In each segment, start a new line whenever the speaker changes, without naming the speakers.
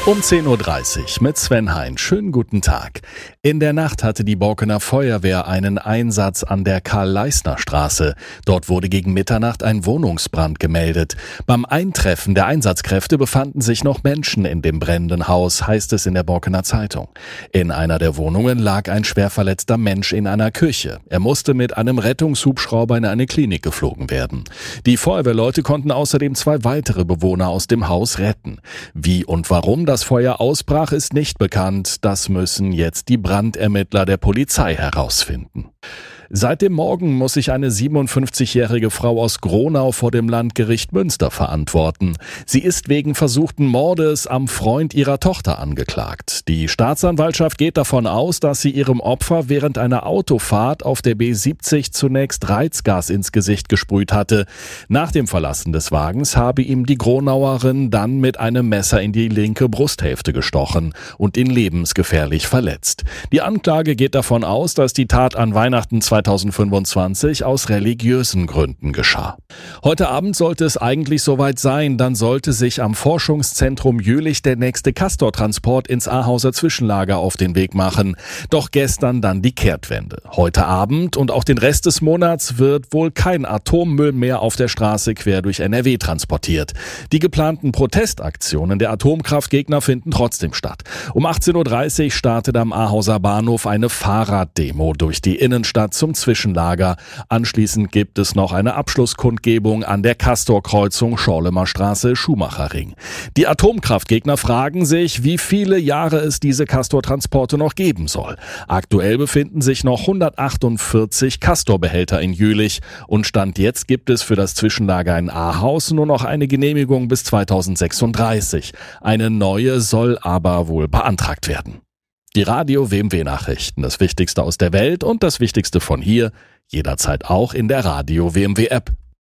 Um 10.30 Uhr mit Sven Hein. Schönen guten Tag. In der Nacht hatte die Borkener Feuerwehr einen Einsatz an der Karl-Leisner-Straße. Dort wurde gegen Mitternacht ein Wohnungsbrand gemeldet. Beim Eintreffen der Einsatzkräfte befanden sich noch Menschen in dem brennenden Haus, heißt es in der Borkener Zeitung. In einer der Wohnungen lag ein schwer verletzter Mensch in einer Küche. Er musste mit einem Rettungshubschrauber in eine Klinik geflogen werden. Die Feuerwehrleute konnten außerdem 2 weitere Bewohner aus dem Haus retten. Wie und warum das Feuer ausbrach, ist nicht bekannt. Das müssen jetzt die Brandermittler der Polizei herausfinden. Seit dem Morgen muss sich eine 57-jährige Frau aus Gronau vor dem Landgericht Münster verantworten. Sie ist wegen versuchten Mordes am Freund ihrer Tochter angeklagt. Die Staatsanwaltschaft geht davon aus, dass sie ihrem Opfer während einer Autofahrt auf der B70 zunächst Reizgas ins Gesicht gesprüht hatte. Nach dem Verlassen des Wagens habe ihm die Gronauerin dann mit einem Messer in die linke Brusthälfte gestochen und ihn lebensgefährlich verletzt. Die Anklage geht davon aus, dass die Tat an Weihnachten 2025 aus religiösen Gründen geschah. Heute Abend sollte es eigentlich soweit sein, dann sollte sich am Forschungszentrum Jülich der nächste Castor-Transport ins Ahauser Zwischenlager auf den Weg machen. Doch gestern dann die Kehrtwende. Heute Abend und auch den Rest des Monats wird wohl kein Atommüll mehr auf der Straße quer durch NRW transportiert. Die geplanten Protestaktionen der Atomkraftgegner finden trotzdem statt. Um 18.30 Uhr startet am Ahauser Bahnhof eine Fahrraddemo durch die Innenstadt zum Zwischenlager. Anschließend gibt es noch eine Abschlusskundgebung an der Castor-Kreuzung Schorlemer Straße, Schumacherring. Die Atomkraftgegner fragen sich, wie viele Jahre es diese Castor-Transporte noch geben soll. Aktuell befinden sich noch 148 Castor-Behälter in Jülich und Stand jetzt gibt es für das Zwischenlager in Ahaus nur noch eine Genehmigung bis 2036. Eine neue soll aber wohl beantragt werden. Die Radio-WMW-Nachrichten, das Wichtigste aus der Welt und das Wichtigste von hier, jederzeit auch in der Radio-WMW-App.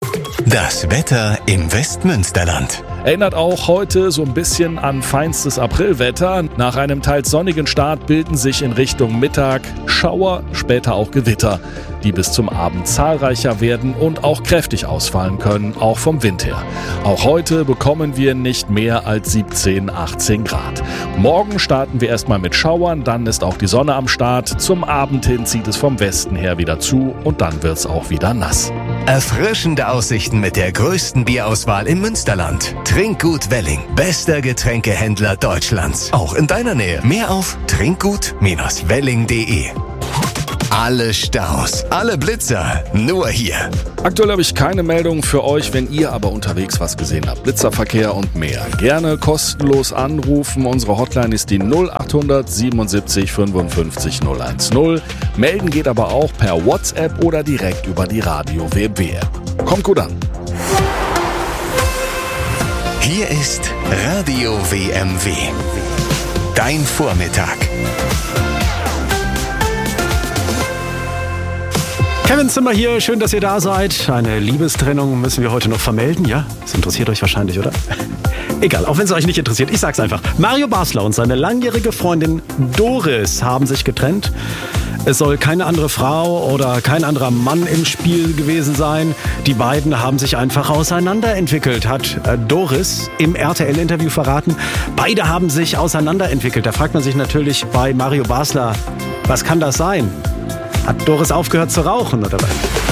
Das Wetter im Westmünsterland.
Erinnert auch heute so ein bisschen an feinstes Aprilwetter. Nach einem teils sonnigen Start bilden sich in Richtung Mittag Schauer, später auch Gewitter, die bis zum Abend zahlreicher werden und auch kräftig ausfallen können, auch vom Wind her. Auch heute bekommen wir nicht mehr als 17, 18 Grad. Morgen starten wir erstmal mit Schauern, dann ist auch die Sonne am Start. Zum Abend hin zieht es vom Westen her wieder zu und dann wird es auch wieder nass.
Erfrischende Aussichten mit der größten Bierauswahl im Münsterland. Trinkgut Welling, bester Getränkehändler Deutschlands. Auch in deiner Nähe. Mehr auf trinkgut-welling.de. Alle Staus, alle Blitzer, nur hier.
Aktuell habe ich keine Meldung für euch, wenn ihr aber unterwegs was gesehen habt. Blitzerverkehr und mehr. Gerne kostenlos anrufen. Unsere Hotline ist die 0800 77 55 010. Melden geht aber auch per WhatsApp oder direkt über die Radio-WMW-App. Kommt gut an.
Hier ist Radio WMW. Dein Vormittag.
Kevin Zimmer hier, schön, dass ihr da seid. Eine Liebestrennung müssen wir heute noch vermelden, ja? Das interessiert euch wahrscheinlich, oder? Egal, auch wenn es euch nicht interessiert, ich sag's einfach. Mario Basler und seine langjährige Freundin Doris haben sich getrennt. Es soll keine andere Frau oder kein anderer Mann im Spiel gewesen sein. Die beiden haben sich einfach auseinanderentwickelt, hat Doris im RTL-Interview verraten. Beide haben sich auseinanderentwickelt. Da fragt man sich natürlich bei Mario Basler, was kann das sein? Hat Doris aufgehört zu rauchen oder was?